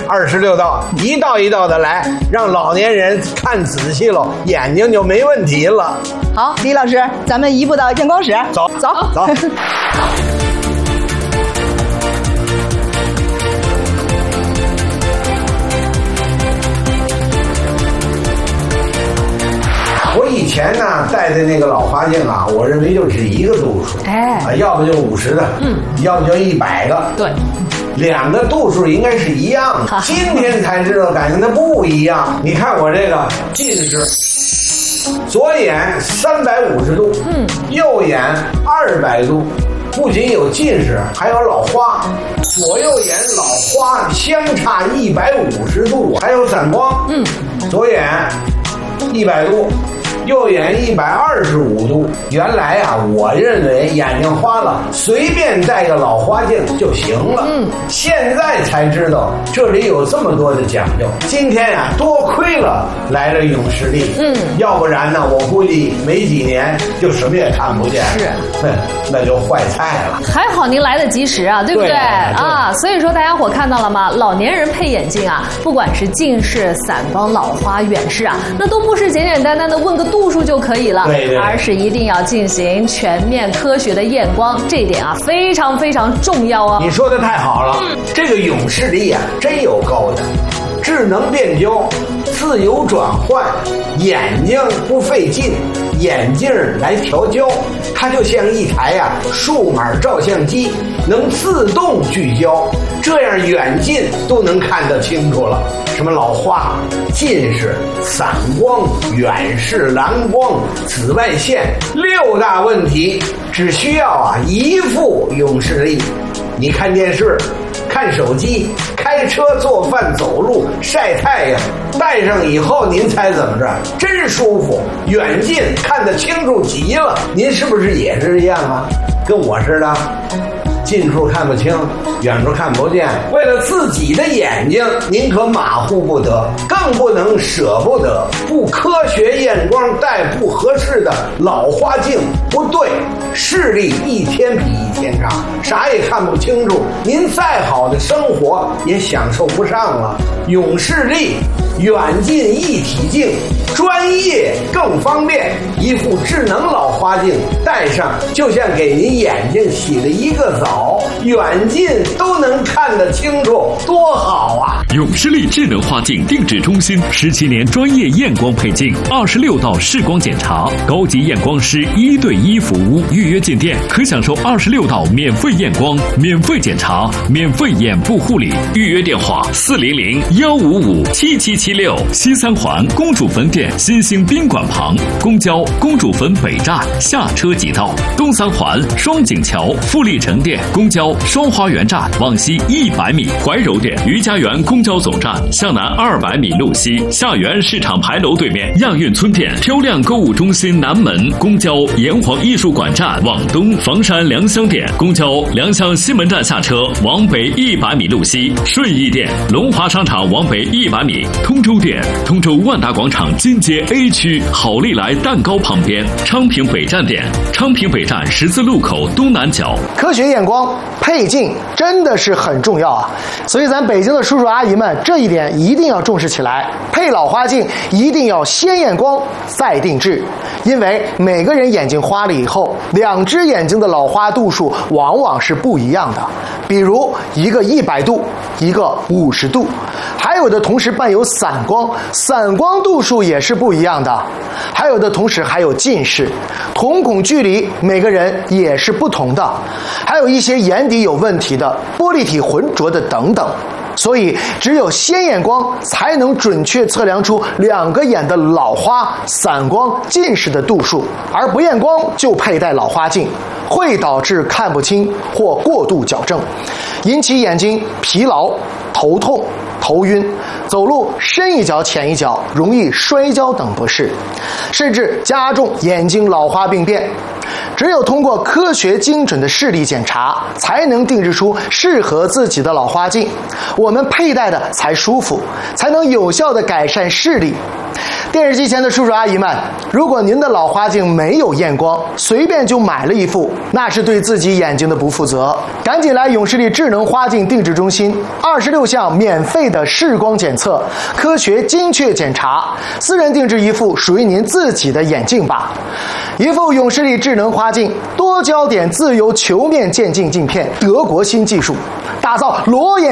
26道，一道一道的来，让老年人看仔细了，眼睛就没问题了。 好，李老师，咱们移步到验光室， 走。我以前呢戴的那个老花镜啊，我认为就只一个度数，要不就50的，要不就100个， 对 ，2个度数应该是一样的。今天才知道，感觉它不一样。你看我这个近视，左眼350度，右眼200度，不仅有近视，还有老花。左右眼老花相差150度，还有散光，左眼100度。右眼125度，原来啊，我认为眼睛花了，随便戴个老花镜就行了。现在才知道这里有这么多的讲究。今天呀，多亏了来了永视力，要不然呢，我估计没几年就什么也看不见，那就坏菜了。 还好您来得及时啊，对不对啊？所以说大家伙看到了吗？老年人配眼镜啊，不管是近视、散光、老花、远视啊，那都不是简简单单的问个度数就可以了，而是一定要进行全面科学的验光，这一点啊非常非常重要哦。 你说的太好了，这个永视力啊真有够的，智能变焦，自由转换，眼睛不费劲，眼镜来调焦，它就像一台数码照相机，能自动聚焦，这样远近都能看得清楚了。什么老花、近视、散光、远视、蓝光、紫外线6大问题，只需要一副永视力。你看电视、看手机、开车、做饭、走路、晒太阳，戴上以后您猜怎么着？真舒服，远近看得清楚极了。您是不是也是这样啊？跟我似的，近处看不清，远处看不见。为了自己的眼睛，您可马虎不得，更不能舍不得。不科学验光戴不合适的老花镜，不对，视力一天比一天差，啥也看不清楚，您再好的生活也享受不上了。永视力远近一体镜，专业更方便，一副智能老花镜戴上，就像给您眼睛洗了一个澡，远近都能看得清楚，多好啊！ 永视力智能花镜定制中心17年专业验光配镜，26道视光检查，高级验光师1对1服务，预约进店可享受26道免费验光、免费检查、免费眼部护理。预约电话400-155-7776，西三环公主坟店新兴宾馆旁，公交公主坟北站下车即到；东三环双井桥富力城店公交双花园站往西100米，怀柔店余家园公交总站向南200米路西，下园市场牌楼对面亚运村店漂亮购物中心南门，公交炎黄艺术馆站往东房山良乡店公交良乡西门站下车往北100米路西，顺义店龙华商场往北100米，通州店通州万达广场金街 A 区好利来蛋糕旁边，昌平北站店昌平北站十字路口东南角。 科学验光配镜真的是很重要啊，所以咱北京的叔叔阿姨们这一点一定要重视起来。配老花镜一定要先验光再定制，因为每个人眼睛花了以后，2只眼睛的老花度数往往是不一样的，比如一个100度，一个50度，还有的同时伴有散光，散光度数也是不一样的，还有的同时还有近视，瞳孔距离每个人也是不同的，还有一些眼底有问题的，玻璃体浑浊的等等。所以只有先验光才能准确测量出2个眼的老花、散光、近视的度数，而不验光就佩戴老花镜会导致看不清或过度矫正，引起眼睛疲劳、头痛、头晕，走路深一脚浅一脚，容易摔跤等不适，甚至加重眼睛老花病变。只有通过科学精准的视力检查，才能定制出适合自己的老花镜，我们佩戴的才舒服，才能有效的改善视力。 电视机前的叔叔阿姨们，如果您的老花镜没有验光，随便就买了一副，那是对自己眼睛的不负责。赶紧来永视力智能花镜定制中心，26项免费的视光检测，科学精确检查，私人定制一副属于您自己的眼镜吧。一副永视力智能花镜，多焦点自由球面渐进镜片，德国新技术，打造裸眼